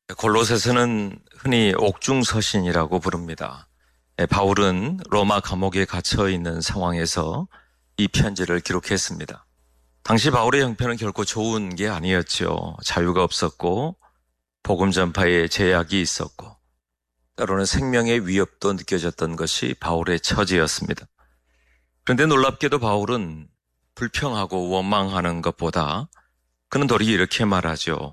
골로새서는 흔히 옥중서신이라고 부릅니다. 바울은 로마 감옥에 갇혀 있는 상황에서 이 편지를 기록했습니다. 당시 바울의 형편은 결코 좋은 게 아니었죠. 자유가 없었고 복음 전파에 제약이 있었고 때로는 생명의 위협도 느껴졌던 것이 바울의 처지였습니다. 그런데 놀랍게도 바울은 불평하고 원망하는 것보다 그는 도리 이렇게 말하죠.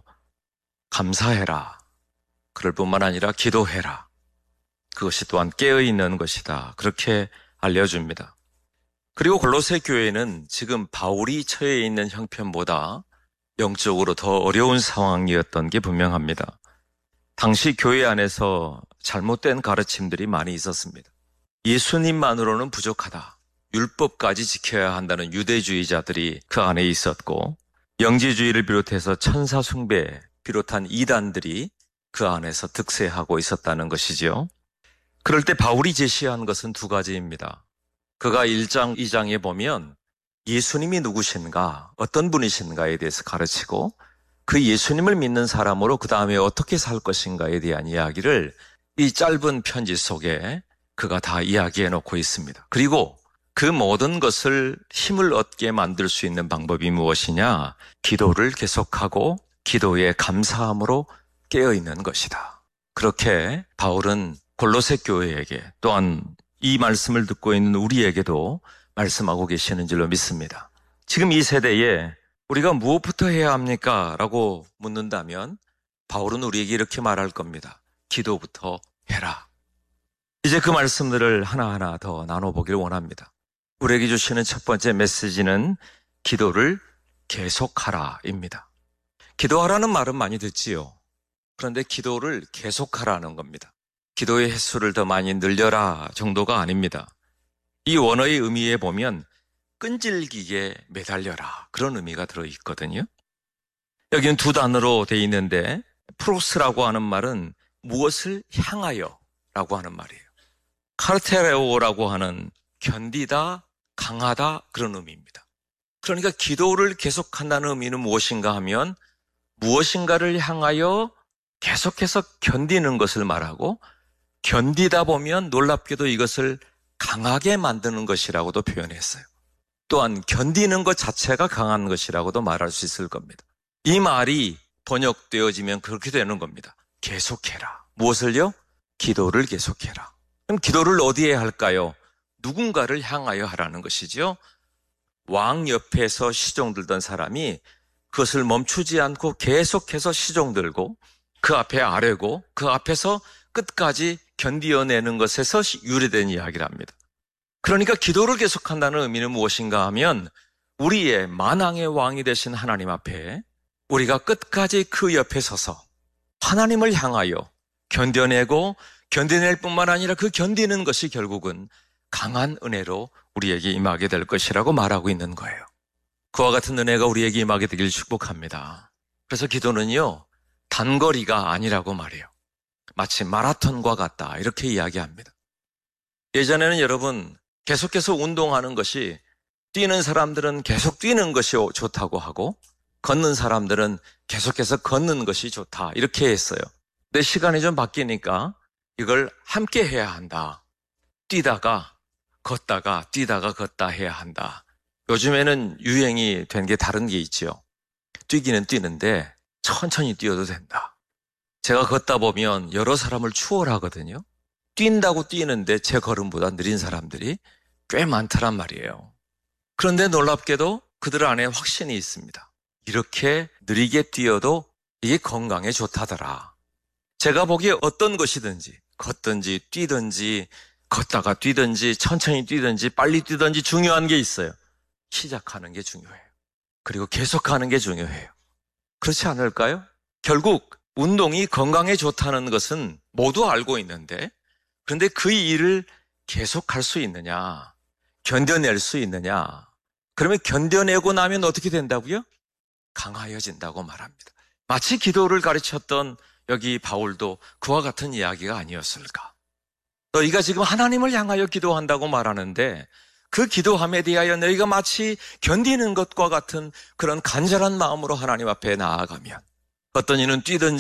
감사해라. 그럴 뿐만 아니라 기도해라. 그것이 또한 깨어있는 것이다. 그렇게 알려줍니다. 그리고 골로새 교회는 지금 바울이 처해 있는 형편보다 영적으로 더 어려운 상황이었던 게 분명합니다. 당시 교회 안에서 잘못된 가르침들이 많이 있었습니다. 예수님만으로는 부족하다. 율법까지 지켜야 한다는 유대주의자들이 그 안에 있었고 영지주의를 비롯해서 천사 숭배 비롯한 이단들이 그 안에서 득세하고 있었다는 것이죠. 그럴 때 바울이 제시한 것은 두 가지입니다. 그가 1장, 2장에 보면 예수님이 누구신가, 어떤 분이신가에 대해서 가르치고 그 예수님을 믿는 사람으로 그 다음에 어떻게 살 것인가에 대한 이야기를 이 짧은 편지 속에 그가 다 이야기해 놓고 있습니다. 그리고 그 모든 것을 힘을 얻게 만들 수 있는 방법이 무엇이냐? 기도를 계속하고 기도에 감사함으로 깨어있는 것이다. 그렇게 바울은 골로새 교회에게 또한 이 말씀을 듣고 있는 우리에게도 말씀하고 계시는 줄로 믿습니다. 지금 이 세대에 우리가 무엇부터 해야 합니까? 라고 묻는다면 바울은 우리에게 이렇게 말할 겁니다. 기도부터 해라. 이제 그 말씀들을 하나하나 더 나눠보길 원합니다. 우리에게 주시는 첫 번째 메시지는 기도를 계속하라입니다. 기도하라는 말은 많이 듣지요. 그런데 기도를 계속하라는 겁니다. 기도의 횟수를 더 많이 늘려라 정도가 아닙니다. 이 원어의 의미에 보면 끈질기게 매달려라 그런 의미가 들어있거든요. 여기는 두 단어로 되어 있는데 프로스라고 하는 말은 무엇을 향하여 라고 하는 말이에요. 카르테레오라고 하는 견디다, 강하다 그런 의미입니다. 그러니까 기도를 계속한다는 의미는 무엇인가 하면 무엇인가를 향하여 계속해서 견디는 것을 말하고 견디다 보면 놀랍게도 이것을 강하게 만드는 것이라고도 표현했어요. 또한 견디는 것 자체가 강한 것이라고도 말할 수 있을 겁니다. 이 말이 번역되어지면 그렇게 되는 겁니다. 계속해라. 무엇을요? 기도를 계속해라. 그럼 기도를 어디에 할까요? 누군가를 향하여 하라는 것이죠. 왕 옆에서 시종 들던 사람이 그것을 멈추지 않고 계속해서 시종 들고 그 앞에 아뢰고 그 앞에서 끝까지 견디어내는 것에서 유래된 이야기랍니다. 그러니까 기도를 계속한다는 의미는 무엇인가 하면 우리의 만왕의 왕이 되신 하나님 앞에 우리가 끝까지 그 옆에 서서 하나님을 향하여 견뎌내고 견뎌낼 뿐만 아니라 그 견디는 것이 결국은 강한 은혜로 우리에게 임하게 될 것이라고 말하고 있는 거예요. 그와 같은 은혜가 우리에게 임하게 되길 축복합니다. 그래서 기도는요, 단거리가 아니라고 말해요. 마치 마라톤과 같다 이렇게 이야기합니다. 예전에는 여러분 계속해서 운동하는 것이 뛰는 사람들은 계속 뛰는 것이 좋다고 하고 걷는 사람들은 계속해서 걷는 것이 좋다 이렇게 했어요. 근데 시간이 좀 바뀌니까 이걸 함께 해야 한다. 뛰다가 걷다가 뛰다가 걷다 해야 한다. 요즘에는 유행이 된 게 다른 게 있죠. 뛰기는 뛰는데 천천히 뛰어도 된다. 제가 걷다 보면 여러 사람을 추월하거든요. 뛴다고 뛰는데 제 걸음보다 느린 사람들이 꽤 많더란 말이에요. 그런데 놀랍게도 그들 안에 확신이 있습니다. 이렇게 느리게 뛰어도 이게 건강에 좋다더라. 제가 보기에 어떤 것이든지 걷든지 뛰든지 걷다가 뛰든지 천천히 뛰든지 빨리 뛰든지 중요한 게 있어요. 시작하는 게 중요해요. 그리고 계속하는 게 중요해요. 그렇지 않을까요? 결국 운동이 건강에 좋다는 것은 모두 알고 있는데 그런데 그 일을 계속할 수 있느냐, 견뎌낼 수 있느냐. 그러면 견뎌내고 나면 어떻게 된다고요? 강하여진다고 말합니다. 마치 기도를 가르쳤던 여기 바울도 그와 같은 이야기가 아니었을까. 너희가 지금 하나님을 향하여 기도한다고 말하는데 그 기도함에 대하여 너희가 마치 견디는 것과 같은 그런 간절한 마음으로 하나님 앞에 나아가면 어떤 이는 뛰든지